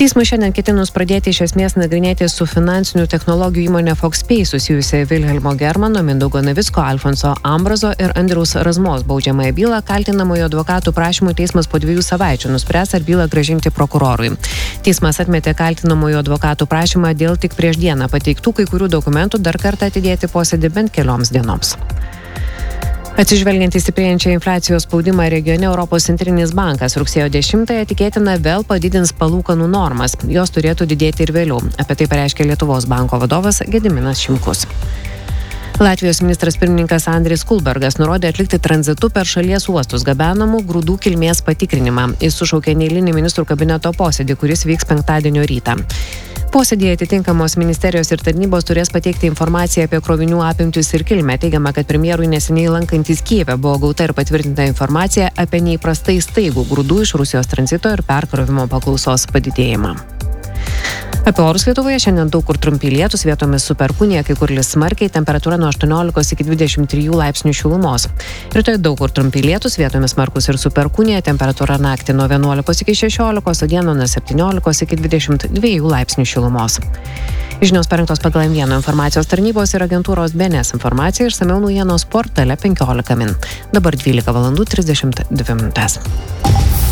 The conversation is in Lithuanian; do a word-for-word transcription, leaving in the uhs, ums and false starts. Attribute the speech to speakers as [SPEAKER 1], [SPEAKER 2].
[SPEAKER 1] Teismui šiandien ketinus pradėti iš esmės nagrinėti su finansinių technologijų įmonė FoxPay susijusią Vilhelmo Germano, Mindaugo Navicko, Alfonso Ambrazo ir Andriaus Razmos baudžiamąją bylą kaltinamojo advokatų prašymų teismas po dviejų savaičių nuspręs, ar bylą grąžinti prokurorui. Teismas atmetė kaltinamojo advokatų prašymą dėl tik prieš dieną pateiktų kai kurių dokumentų dar kartą atidėti posėdį bent kelioms dienoms. Atsižvelgiant į stiprėjančią infliacijos spaudimą regione, Europos centrinis bankas rugsėjo dešimtąją tikėtina vėl padidins palūkanų normas. Jos turėtų didėti ir vėliau. Apie tai pareiškė Lietuvos banko vadovas Gediminas Šimkus. Latvijos ministras pirmininkas Andris Kulbergas nurodė atlikti tranzitu per šalies uostus gabenamų grūdų kilmės patikrinimą. Jis sušaukė neeilinį ministrų kabineto posėdį, kuris vyks penktadienio rytą. Posėdėje atitinkamos ministerijos ir tarnybos turės pateikti informaciją apie krovinių apimtis ir kilmę. Teigiama, kad premjerui neseniai lankantis Kijeve buvo gauta ir patvirtinta informacija apie neįprastai staigų grūdų iš Rusijos tranzito ir perkrovimo paklausos padidėjimą. Apie orus Lietuvoje šiandien daug kur trumpi lietūs, vietomis su perkūnija, kai kur lis smarkiai, temperatūra nuo aštuoniolikos iki dvidešimt trijų laipsnių šilumos. Rytoj daug kur trumpi lietūs, vietomis smarkus ir su perkūnija, temperatūra naktį nuo vienuolikos iki šešiolikos, o dieną nuo septyniolikos iki dvidešimt dviejų laipsnių šilumos. Žinios parengtos pagal M vienas informacijos tarnybos ir agentūros B N S informacija, išsamiau naujienos portale penkiolika min. Dabar dvylika valandų trisdešimt dvi minutės.